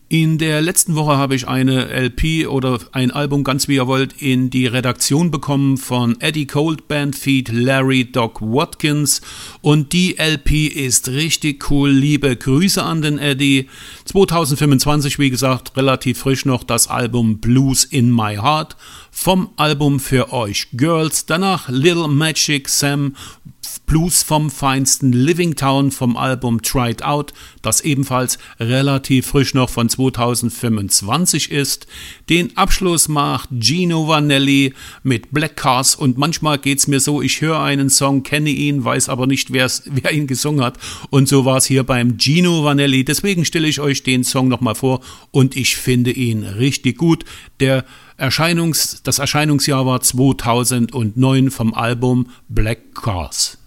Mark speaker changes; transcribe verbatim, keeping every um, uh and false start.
Speaker 1: In der letzten Woche habe ich eine L P oder ein Album, ganz wie ihr wollt, in die Redaktion bekommen von Eddie Goldband feat. Larry Doc Watkins und die L P ist richtig cool. Liebe Grüße an den Eddie. zwanzig fünfundzwanzig, wie gesagt, relativ frisch noch das Album Blues in My Heart vom Album für euch Girls. Danach Little Magic Sam, Blues vom Feinsten, Living Town vom Album Tried Out, das ebenfalls relativ frisch noch von zwanzig fünfundzwanzig ist. Den Abschluss macht Gino Vanelli mit Black Cars und manchmal geht's mir so, ich höre einen Song, kenne ihn, weiß aber nicht, wer ihn gesungen hat und so war es hier beim Gino Vanelli. Deswegen stelle ich euch den Song nochmal vor und ich finde ihn richtig gut. Der Erscheinungs, das Erscheinungsjahr war zweitausendneun vom Album Black Cars.